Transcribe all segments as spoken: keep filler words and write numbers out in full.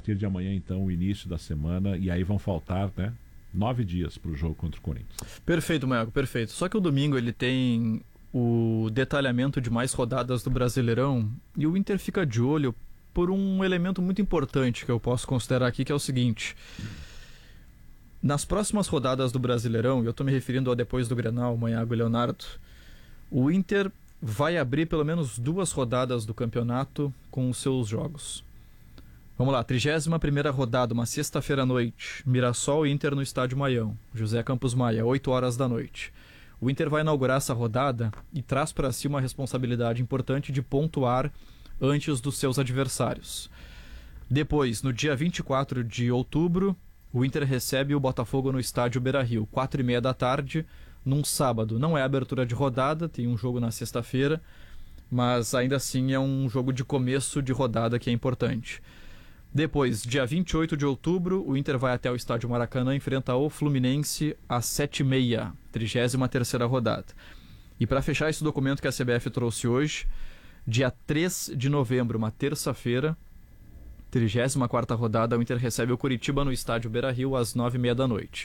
partir de amanhã, então, o início da semana, e aí vão faltar, né, nove dias para o jogo contra o Corinthians. Perfeito, Maiago, perfeito. Só que o domingo ele tem o detalhamento de mais rodadas do Brasileirão e o Inter fica de olho por um elemento muito importante que eu posso considerar aqui, que é o seguinte: nas próximas rodadas do Brasileirão, e eu estou me referindo ao depois do Grenal, Maiago e Leonardo, o Inter vai abrir pelo menos duas rodadas do campeonato com os seus jogos. Vamos lá, trigésima primeira rodada, uma sexta-feira à noite, Mirassol e Inter no Estádio Maião, José Campos Maia, oito horas da noite. O Inter vai inaugurar essa rodada e traz para si uma responsabilidade importante de pontuar antes dos seus adversários. Depois, no dia vinte e quatro de outubro, o Inter recebe o Botafogo no Estádio Beira-Rio, quatro e meia da tarde, num sábado. Não é abertura de rodada, tem um jogo na sexta-feira, mas ainda assim é um jogo de começo de rodada que é importante. Depois, dia vinte e oito de outubro, o Inter vai até o Estádio Maracanã, enfrenta o Fluminense às sete e meia, trigésima terceira rodada. E para fechar esse documento que a C B F trouxe hoje, dia três de novembro, uma terça-feira, trigésima quarta rodada, o Inter recebe o Coritiba no Estádio Beira-Rio às nove e meia da noite.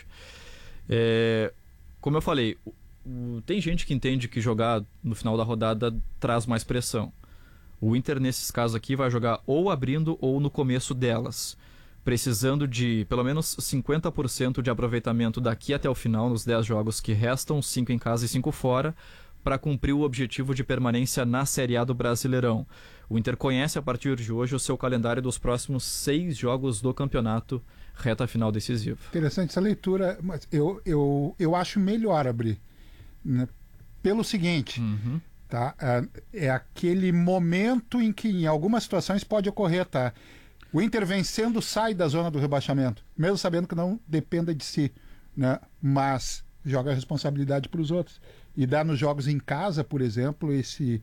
É, como eu falei, o, tem gente que entende que jogar no final da rodada traz mais pressão. O Inter, nesses casos aqui, vai jogar ou abrindo ou no começo delas, precisando de pelo menos cinquenta por cento de aproveitamento daqui até o final, nos dez jogos que restam, cinco em casa e cinco fora, para cumprir o objetivo de permanência na Série A do Brasileirão. O Inter conhece a partir de hoje o seu calendário dos próximos seis jogos do campeonato, reta final decisiva. Interessante essa leitura, mas eu, eu, eu acho melhor abrir, né? Pelo seguinte... Uhum. Tá? É aquele momento em que em algumas situações pode ocorrer, tá? O Inter vencendo sai da zona do rebaixamento, mesmo sabendo que não dependa de si, né? Mas joga a responsabilidade para os outros e dá nos jogos em casa, por exemplo, esse,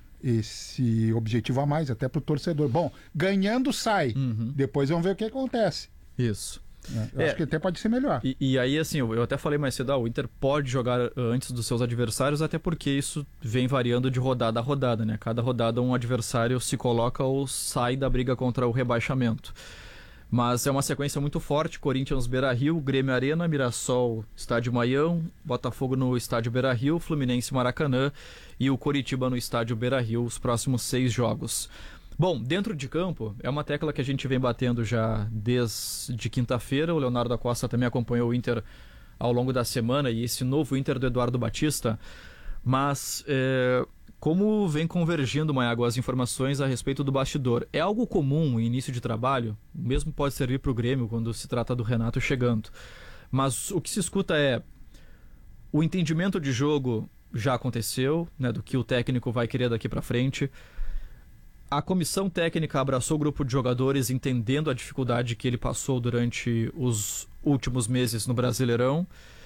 esse objetivo a mais, até para o torcedor. Bom, ganhando sai, uhum. Depois vamos ver o que acontece. Isso. É, eu é, acho que até pode ser melhor. E, e aí, assim, eu, eu até falei mais cedo, ah, o Inter pode jogar antes dos seus adversários, até porque isso vem variando de rodada a rodada, né? Cada rodada um adversário se coloca ou sai da briga contra o rebaixamento. Mas é uma sequência muito forte: Corinthians Beira-Rio, Grêmio Arena, Mirassol Estádio Maião, Botafogo no Estádio Beira-Rio, Fluminense Maracanã e o Coritiba no Estádio Beira-Rio, os próximos seis jogos. Bom, dentro de campo, é uma tecla que a gente vem batendo já desde quinta-feira. O Leonardo da Costa também acompanhou o Inter ao longo da semana e esse novo Inter do Eduardo Batista. Mas, é, como vem convergindo, Maiago, as informações a respeito do bastidor, é algo comum em início de trabalho, mesmo pode servir para o Grêmio quando se trata do Renato chegando. Mas o que se escuta é: o entendimento de jogo já aconteceu, né, do que o técnico vai querer daqui para frente. A comissão técnica abraçou o grupo de jogadores, entendendo a dificuldade que ele passou durante os últimos meses no Brasileirão,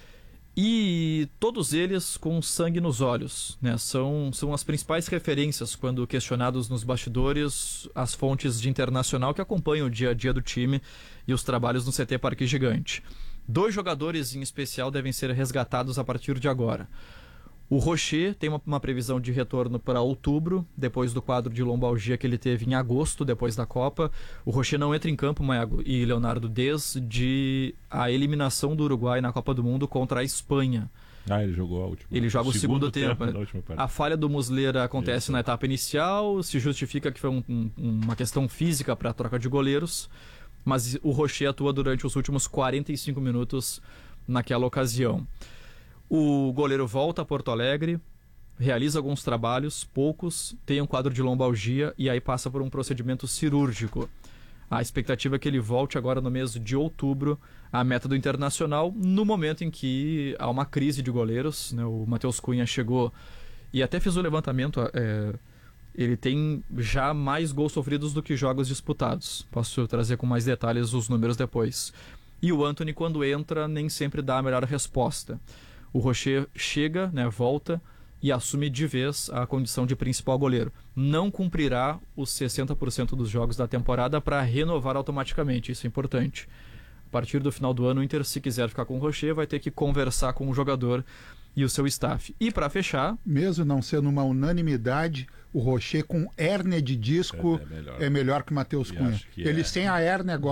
e todos eles com sangue nos olhos, né? São, são as principais referências quando questionados nos bastidores, as fontes de Internacional que acompanham o dia a dia do time e os trabalhos no C T Parque Gigante. Dois jogadores em especial devem ser resgatados a partir de agora. O Rocher tem uma, uma previsão de retorno para outubro, depois do quadro de lombalgia que ele teve em agosto, depois da Copa. O Rocher não entra em campo, Maiago e Leonardo, desde a eliminação do Uruguai na Copa do Mundo contra a Espanha. Ah, ele jogou a última. Ele joga o segundo, segundo tempo. tempo. A falha do Muslera acontece Isso. na etapa inicial, se justifica que foi um, um, uma questão física para a troca de goleiros, mas o Rocher atua durante os últimos quarenta e cinco minutos naquela ocasião. O goleiro volta a Porto Alegre, realiza alguns trabalhos, poucos, tem um quadro de lombalgia e aí passa por um procedimento cirúrgico. A expectativa é que ele volte agora no mês de outubro à meta do Internacional, no momento em que há uma crise de goleiros, né? O Matheus Cunha chegou e até fez o levantamento, é, ele tem já mais gols sofridos do que jogos disputados. Posso trazer com mais detalhes os números depois. E o Antony, quando entra, nem sempre dá a melhor resposta. O Rocher chega, né, volta e assume de vez a condição de principal goleiro. Não cumprirá os sessenta por cento dos jogos da temporada para renovar automaticamente, isso é importante. A partir do final do ano, o Inter, se quiser ficar com o Rocher, vai ter que conversar com o jogador e o seu staff. E para fechar... Mesmo não sendo uma unanimidade, o Rocher com hérnia de disco é, é melhor, é melhor que o Matheus Cunha. Ele é... sem a hérnia agora